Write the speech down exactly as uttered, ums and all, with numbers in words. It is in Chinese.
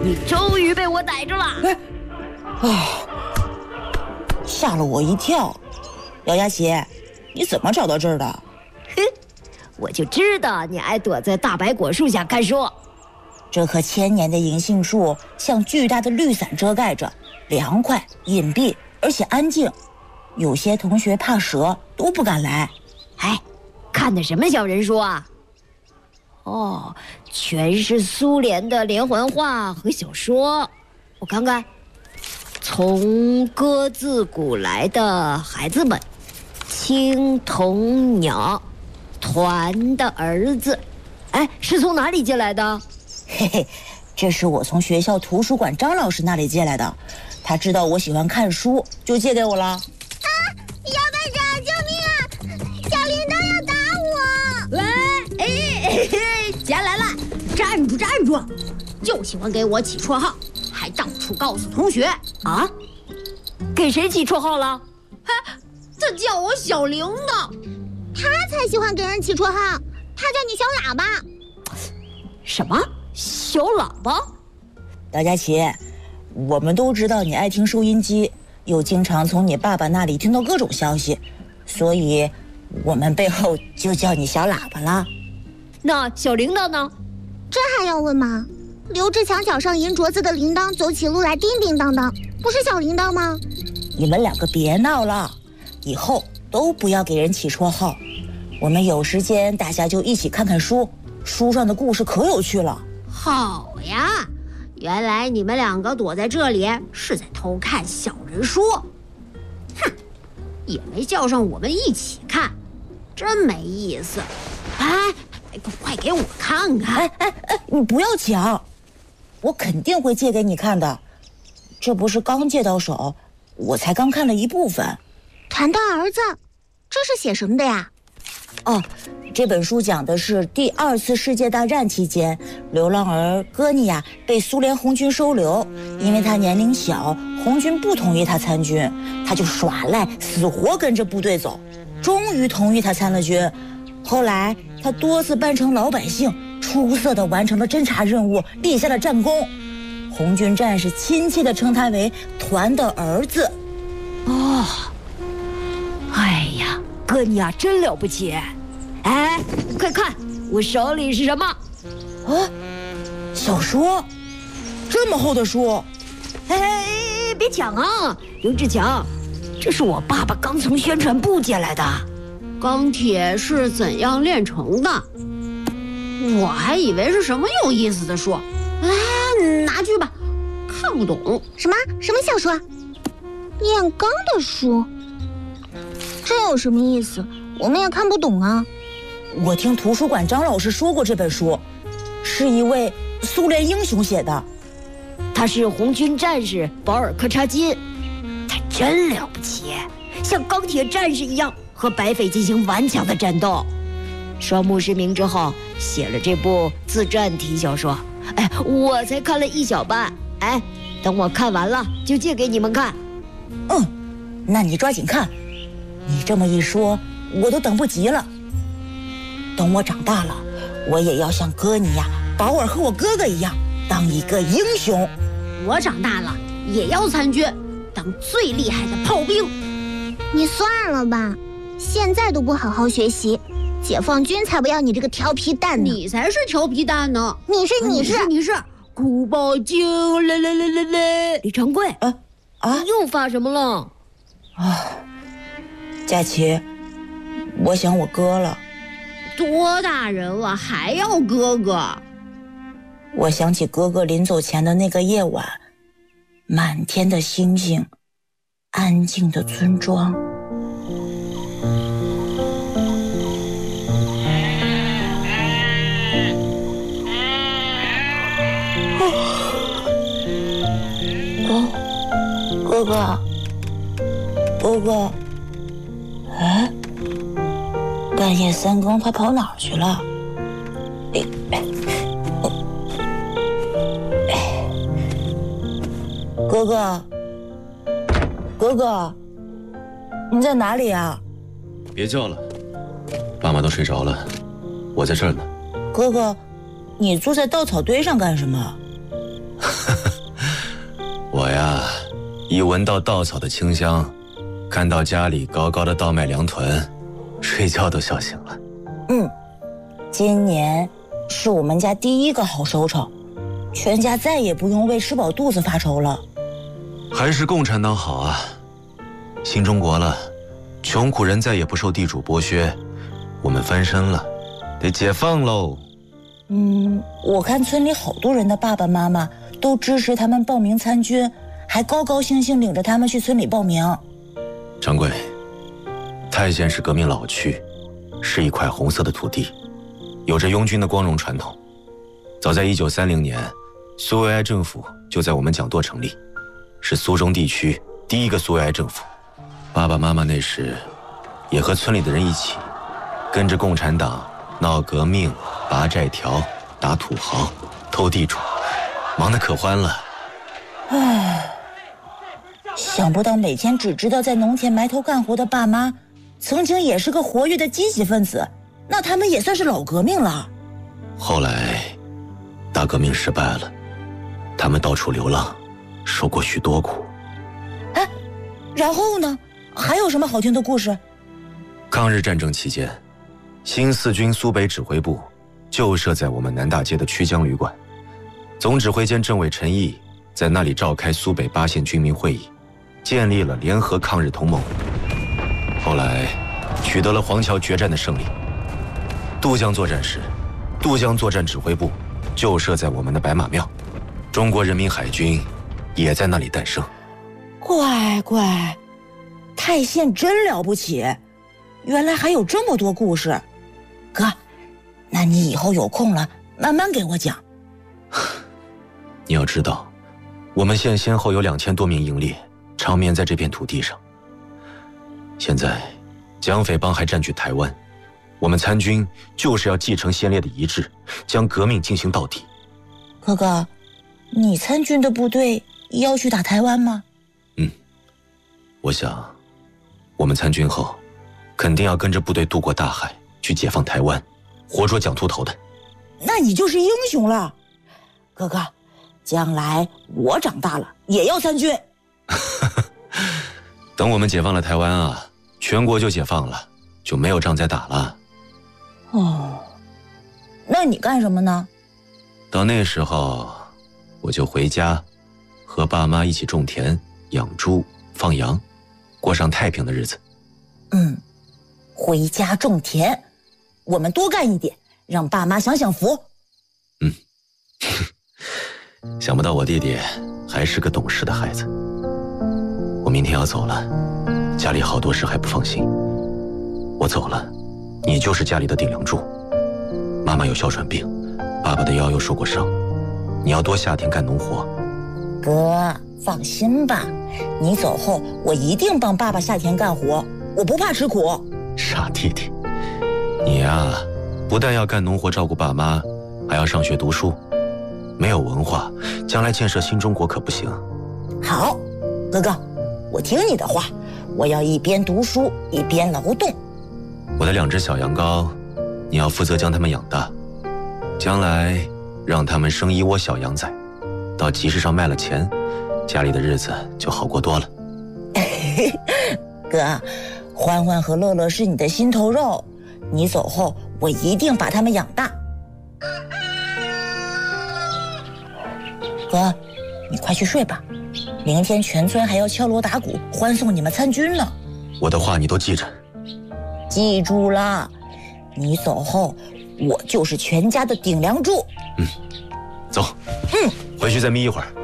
你终于被我逮住了！ 哎，啊，吓了我一跳。姚佳琪，你怎么找到这儿的？ 哼，我就知道你爱躲在大白果树下看书。 这棵千年的银杏树像巨大的绿伞遮盖着，凉快、隐蔽，而且安静。有些同学怕蛇，都不敢来。 哎，看的什么小人书啊？哦，全是苏联的连环画和小说。我看看，从鸽自古来的孩子们，青铜鸟，团的儿子。哎，是从哪里借来的？ 嘿嘿，这是我从学校图书馆张老师那里借来的，他知道我喜欢看书，就借给我了。 啊！姚班长，救命啊！小铃铛要打我！ 来，哎，夹来了！ 站住，站住！就喜欢给我起绰号，还到处告诉同学啊！给谁起绰号了？ 嘿，他叫我小铃铛。 他才喜欢给人起绰号，他叫你小喇叭。 什么？小喇叭？ 大家齐，我们都知道你爱听收音机，又经常从你爸爸那里听到各种消息，所以我们背后就叫你小喇叭了。 那小铃铛呢？ 这还要问吗？刘志强脚上银镯子的铃铛走起路来叮叮当当，不是小铃铛吗？ 你们两个别闹了，以后都不要给人起绰号。我们有时间大家就一起看看书，书上的故事可有趣了。 好呀，原来你们两个躲在这里是在偷看小人书。哼，也没叫上我们一起看，真没意思。哎，快给我看看！ 哎哎哎，你不要抢，我肯定会借给你看的。这不是刚借到手，我才刚看了一部分。 团的儿子，这是写什么的呀？ 哦，这本书讲的是第二次世界大战期间，流浪儿戈尼亚被苏联红军收留，因为他年龄小，红军不同意他参军，他就耍赖，死活跟着部队走，终于同意他参了军。后来他多次扮成老百姓，出色地完成了侦察任务，立下了战功。红军战士亲切地称他为团的儿子。 哦，哎呀，哥你啊真了不起！哎，快看，我手里是什么？ 啊，小说，这么厚的书！ 哎，别抢啊，刘志强，这是我爸爸刚从宣传部借来的。 钢铁是怎样炼成的？我还以为是什么有意思的书。哎，拿去吧，看不懂。 什么什么小说？炼钢的书？这有什么意思？我们也看不懂啊。 我听图书馆张老师说过，这本书是一位苏联英雄写的， 他是红军战士保尔柯察金，他真了不起，像钢铁战士一样和白匪进行顽强的战斗。双目失明之后写了这部自传体小说，哎，我才看了一小半，哎，等我看完了就借给你们看。 嗯，那你抓紧看，你这么一说我都等不及了。等我长大了，我也要像戈尼亚、保尔和我哥哥一样，当一个英雄。 我长大了也要参军，当最厉害的炮兵。 你算了吧，现在都不好好学习，解放军才不要你这个调皮蛋呢。 你才是调皮蛋呢！ 你是你是你是哭报警！来来来来来， 李长贵， 啊啊， 又发什么了？ 啊，佳琪，我想我哥了。 多大人了还要哥哥？ 我想起哥哥临走前的那个夜晚，满天的星星，安静的村庄。哦，哥哥，哥哥，哎，半夜三更他跑哪儿去了？哎哎哎，哥哥，哥哥，你在哪里啊？ 别叫了，爸妈都睡着了，我在这儿呢。 哥哥，你坐在稻草堆上干什么？ 我呀，一闻到稻草的清香，看到家里高高的稻麦粮囤，睡觉都笑醒了。 嗯，今年是我们家第一个好收成，全家再也不用为吃饱肚子发愁了。 还是共产党好啊！新中国了，穷苦人再也不受地主剥削，我们翻身了，得解放喽。 嗯，我看村里好多人的爸爸妈妈都支持他们报名参军，还高高兴兴领着他们去村里报名。 掌柜，太县是革命老区，是一块红色的土地，有着拥军的光荣传统。早在一九三零年，苏维埃政府就在我们蒋舵成立，是苏中地区第一个苏维埃政府。爸爸妈妈那时也和村里的人一起，跟着共产党闹革命、拔债条、打土豪、偷地主，忙得可欢了。 唉，想不到每天只知道在农田埋头干活的爸妈，曾经也是个活跃的积极分子，那他们也算是老革命了。 后来大革命失败了，他们到处流浪，受过许多苦。 哎，然后呢？还有什么好听的故事？ 抗日战争期间，新四军苏北指挥部就设在我们南大街的曲江旅馆，总指挥兼政委陈毅在那里召开苏北八县军民会议，建立了联合抗日同盟。后来取得了黄桥决战的胜利。渡江作战时，渡江作战指挥部就设在我们的白马庙，中国人民海军也在那里诞生。 乖乖，太县真了不起，原来还有这么多故事。哥，那你以后有空了慢慢给我讲。 你要知道，我们县先后有两千多名英烈长眠在这片土地上。现在蒋匪帮还占据台湾，我们参军就是要继承先烈的遗志，将革命进行到底。 哥哥，你参军的部队要去打台湾吗？ 嗯，我想我们参军后肯定要跟着部队渡过大海，去解放台湾，活捉蒋秃头的。 那你就是英雄了。哥哥，将来我长大了也要参军。 等我们解放了台湾啊，全国就解放了，就没有仗再打了。 哦，那你干什么呢？ 到那时候我就回家，和爸妈一起种田、养猪、放羊，过上太平的日子。 嗯，回家种田，我们多干一点，让爸妈享享福。 嗯，想不到我弟弟还是个懂事的孩子。我明天要走了，家里好多事还不放心。我走了，你就是家里的顶梁柱。妈妈有哮喘病，爸爸的腰又受过伤，你要多下田干农活。 哥，放心吧，你走后我一定帮爸爸下田干活，我不怕吃苦。 傻弟弟，你呀，不但要干农活照顾爸妈，还要上学读书。没有文化，将来建设新中国可不行。 好，哥哥，我听你的话，我要一边读书一边劳动。 我的两只小羊羔，你要负责将它们养大，将来让它们生一窝小羊崽，到集市上卖了钱，家里的日子就好过多了。 哥，欢欢和乐乐是你的心头肉，你走后我一定把他们养大。哥，你快去睡吧，明天全村还要敲锣打鼓欢送你们参军呢。 我的话你都记着。 记住了，你走后我就是全家的顶梁柱。 嗯，走。嗯，回去再眯一会儿。